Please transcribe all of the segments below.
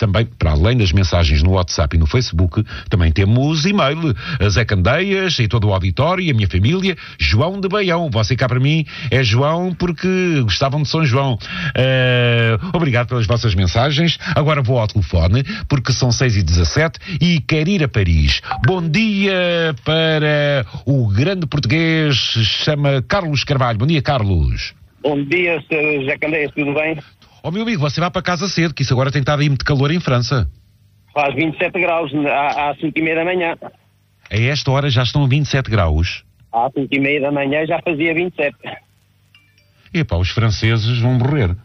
também, para além das mensagens no WhatsApp e no Facebook, também temos e-mail. A Zé Candeias e todo o auditório e a minha família, João de Baião. Você cá para mim é João porque gostavam de São João. Obrigado pelas vossas mensagens. Agora vou ao telefone porque são 6h17 e quero ir a Paris. Bom dia para o grande português, chama Carlos Carvalho. Bom dia, Carlos. Bom dia, Sr. José Candeias, tudo bem? Meu amigo, você vai para casa cedo, que isso agora tem estado aí muito calor em França. Faz 27 graus às 5h30 da manhã. A esta hora já estão 27 graus. Às 5h30 da manhã já fazia 27. Epá, os franceses vão morrer.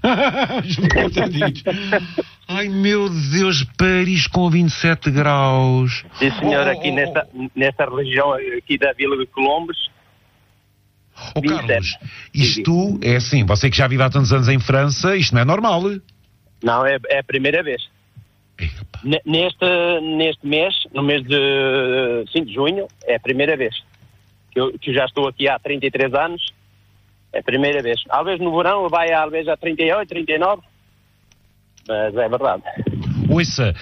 Ai, meu Deus, Paris com 27 graus. Sim, senhor, aqui nesta região aqui da Vila de Colombes. Carlos, isto é assim, você que já vive há tantos anos em França, isto não é normal. Não, é a primeira vez. Neste mês, no mês de 5 de junho, é a primeira vez. Que eu já estou aqui há 33 anos, é a primeira vez. Às vezes no verão vai às vezes a 38, 39, mas é verdade. Ouça,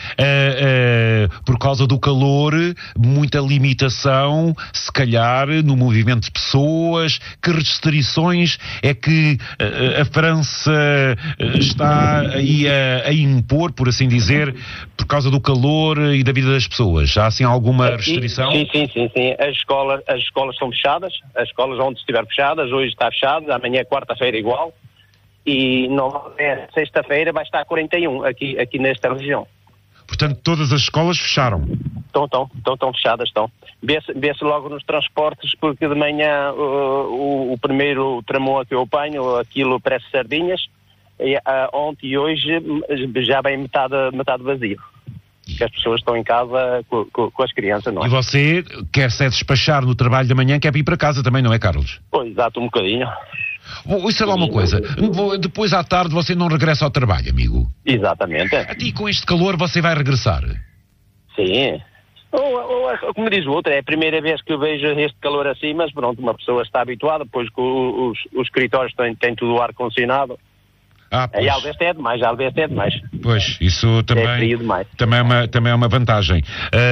por causa do calor, muita limitação, se calhar, no movimento de pessoas. Que restrições é que a França está aí a impor, por assim dizer, por causa do calor e da vida das pessoas? Há assim alguma restrição? Sim. As escolas são fechadas, as escolas onde estiver fechadas, hoje está fechado, amanhã é quarta-feira igual. E sexta-feira vai estar 41 aqui nesta região. Portanto, todas as escolas fecharam? Estão fechadas, estão. Vê-se logo nos transportes, porque de manhã o primeiro tramão que eu apanho, aquilo parece sardinhas, e ontem e hoje já vem metade vazio. Que as pessoas estão em casa com as crianças, não é? E você quer-se despachar no trabalho da manhã, quer ir para casa também, não é, Carlos? Pois, exato, um bocadinho. Isso é lá uma coisa, depois à tarde você não regressa ao trabalho, amigo? Exatamente. E com este calor você vai regressar? Sim. Como diz o outro, é a primeira vez que eu vejo este calor assim, mas pronto, uma pessoa está habituada, depois que os escritórios têm tudo o ar-condicionado. Pois. E às vezes é demais. Pois, isso também, é frio demais. Também é uma vantagem.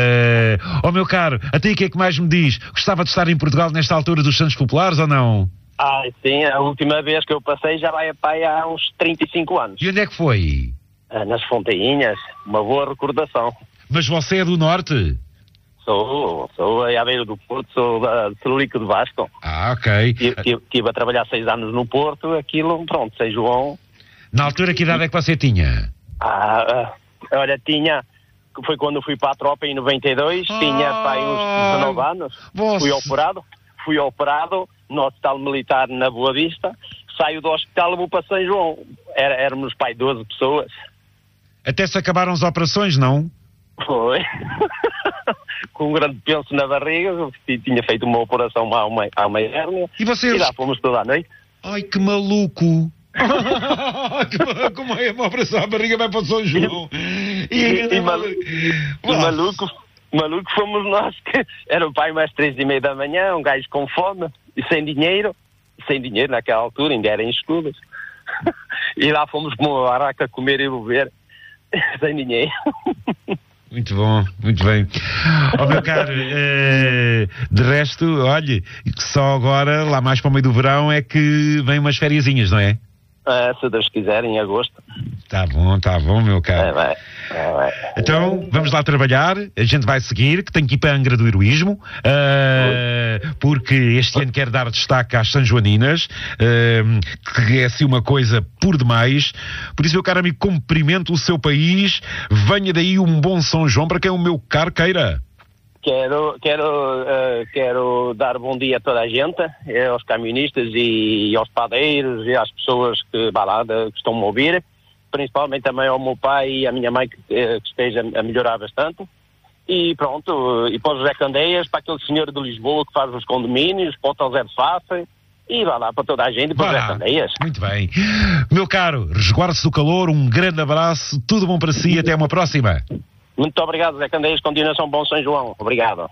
Meu caro, até o que é que mais me diz? Gostava de estar em Portugal nesta altura dos Santos Populares ou não? Sim, a última vez que eu passei já vai há uns 35 anos. E onde é que foi? Nas Fontainhas, uma boa recordação. Mas você é do Norte? Sou à beira do Porto, sou de Celurico de Vasco. Ok. Estive a trabalhar 6 anos no Porto, aquilo, pronto, São João. Na altura, que idade é que você tinha? Olha, foi quando eu fui para a tropa em 92, tinha uns 19 anos, fui operado no Hospital Militar na Boa Vista, saio do hospital e vou para São João. Éramos 12 pessoas. Até se acabaram as operações, não? Foi. Com um grande penso na barriga, tinha feito uma operação à uma hérnia. E lá fomos toda a noite. Ai, que maluco! Como é uma operação à barriga vai para São João? Maluco fomos nós, que era o pai mais 3h30 da manhã, um gajo com fome e sem dinheiro naquela altura, ainda era em escudas. E lá fomos com uma barraca comer e beber, sem dinheiro. Muito bom, muito bem. Meu caro, de resto, olhe, só agora, lá mais para o meio do verão, é que vem umas fériasinhas, não é? Se Deus quiser, em agosto. Tá bom, meu caro. Vai. Então, vamos lá trabalhar, a gente vai seguir, que tem que ir para a Angra do Heroísmo, porque este ano quero dar destaque às Sanjoaninas, que é assim uma coisa por demais. Por isso, meu caro amigo, cumprimento o seu país, venha daí um bom São João para quem o meu caro queira. Quero dar bom dia a toda a gente, aos camionistas e aos padeiros e às pessoas que estão a ouvir, principalmente também ao meu pai e à minha mãe que esteja a melhorar bastante. E pronto, e para o José Candeias, para aquele senhor de Lisboa que faz os condomínios, para o José de Faça, e vai lá para toda a gente, para o José Candeias. Muito bem. Meu caro, resguarde-se do calor, um grande abraço, tudo bom para si e até uma próxima. Muito obrigado, Zé Candeias. Continuação, bom São João. Obrigado.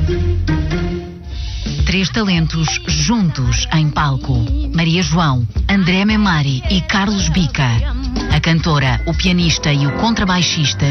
3 talentos juntos em palco. Maria João, André Memari e Carlos Bica. A cantora, o pianista e o contrabaixista